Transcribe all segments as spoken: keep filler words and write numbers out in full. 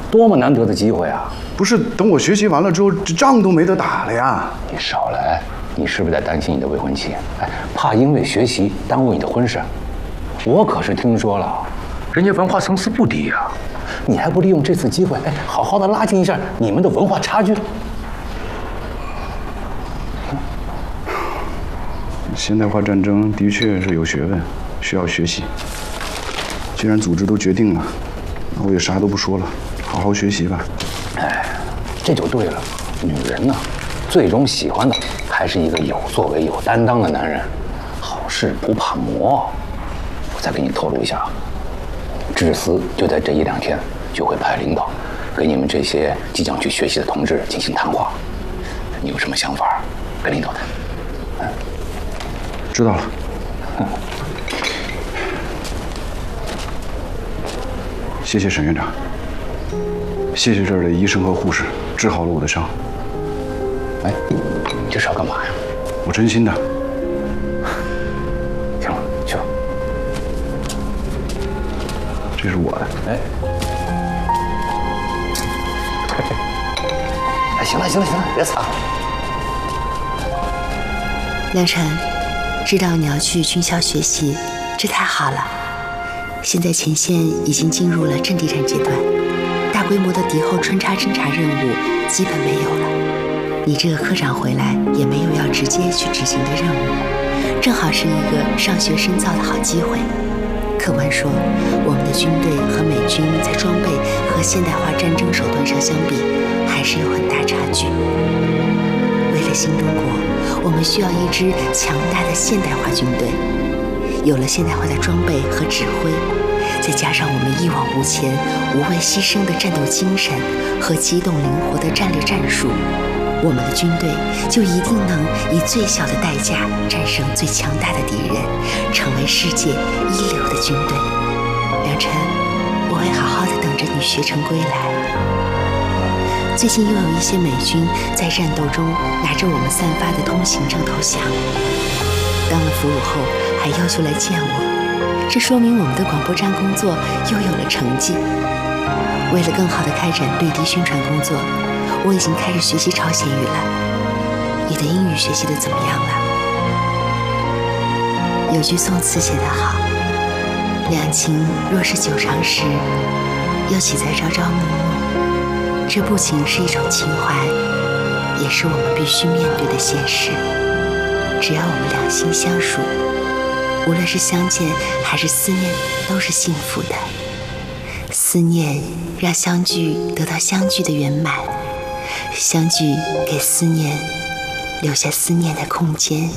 多么难得的机会啊！ 不是，等我学习完了之后，这仗都没得打了呀！ 你少来，你是不是在担心你的未婚妻？哎，怕因为学习耽误你的婚事？我可是听说了，人家文化层次不低呀、啊，你还不利用这次机会，哎，好好的拉近一下你们的文化差距？ 现代化战争的确是有学问，需要学习。既然组织都决定了，那我也啥都不说了，好好学习吧。 哎，这就对了。女人呢，最终喜欢的还是一个有作为、有担当的男人。好事不怕磨。我再给你透露一下啊，智思就在这一两天就会派领导给你们这些即将去学习的同志进行谈话。你有什么想法，跟领导谈。嗯， 知道了。嗯，谢谢沈院长，谢谢这儿的医生和护士，治好了我的伤。 哎，你这是要干嘛呀？ 我真心的。 行了，去吧。 这是我的。 哎，哎，行了行了行了，别擦了。 梁晨，知道你要去军校学习，这太好了。现在前线已经进入了阵地战阶段，大规模的敌后穿插侦察任务基本没有了。你这个科长回来也没有要直接去执行的任务，正好是一个上学深造的好机会。客观说，我们的军队和美军在装备和现代化战争手段上相比，还是有很大差距。为了新中国，我们需要一支强大的现代化军队。有了现代化的装备和指挥，再加上我们一往无前、无畏牺牲的战斗精神和机动灵活的战略战术，我们的军队就一定能以最小的代价战胜最强大的敌人，成为世界一流的军队。梁晨，我会好好的等着你学成归来。最近又有一些美军在战斗中拿着我们散发的通行证投降，当了俘虏后还要求来见我，这说明我们的广播站工作又有了成绩。为了更好地开展对敌宣传工作，我已经开始学习朝鲜语了。你的英语学习的怎么样了？有句宋词写得好，两情若是久长时，又岂在朝朝暮暮。这不仅是一种情怀，也是我们必须面对的现实。只要我们两心相属，无论是相见还是思念，都是幸福的。思念让相聚得到相聚的圆满，相聚给思念留下思念的空间。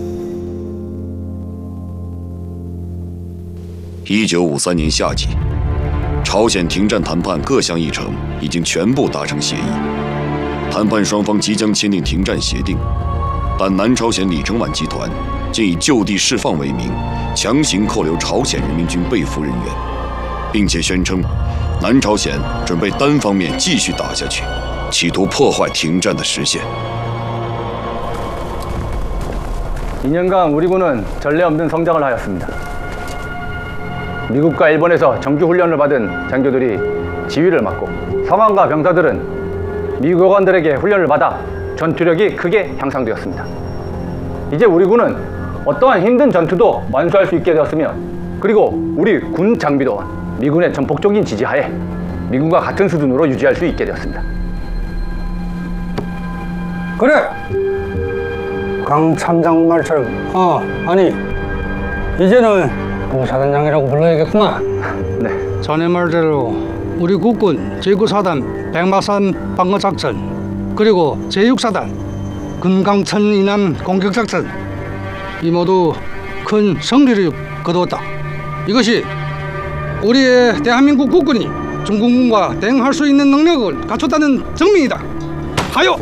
一九五三年夏季，朝鲜停战谈判各项议程已经全部达成协议，谈判双方即将签订停战协定，但南朝鲜李承晚集团竟以就地释放为名，强行扣留朝鲜人民军被俘人员，并且宣称南朝鲜准备单方面继续打下去，企图破坏停战的实现。 이 년간 우리 군은 전례 없는 성장을 하였습니다. 미국과 일본에서 정규 훈련을 받은 장교들이 지휘를 맡고 상황과 병사들은 미국 요관들에게 훈련을 받아 전투력이 크게 향상되었습니다. 이제 우리 군은 어떠한 힘든 전투도 완수할 수 있게 되었으며, 그리고 우리 군 장비도 미군의 전폭적인 지지하에 미군과 같은 수준으로 유지할 수 있게 되었습니다. 그래! 강 참장 말처럼, 어, 아니, 이제는 부사단장이라고 불러야겠구만. 네. 전에 말대로 우리 국군 제구 사단 백마산 방어 작전, 그리고 제육 사단 금강천 이남 공격 작전, 이 모두 큰 승리를 거두었다. 이것이 우리의 대한민국 국군이 중국군과 대응할 수 있는 능력을 갖췄다는 증명이다. 하여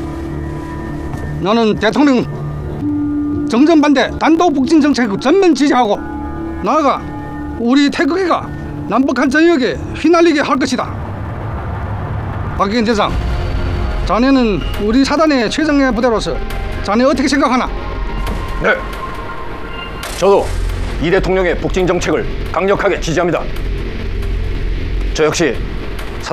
나는 대통령 정전반대 단독 북진 정책을 전면 지지하고, 나아가 우리 태극기가 남북한 전역에 휘날리게 할 것이다. 박기현 대장, 자네는 우리 사단의 최정예 부대로서 자네 어떻게 생각하나? 네, 저도 이 대통령의 북진 정책을 강력하게 지지합니다. 저 역시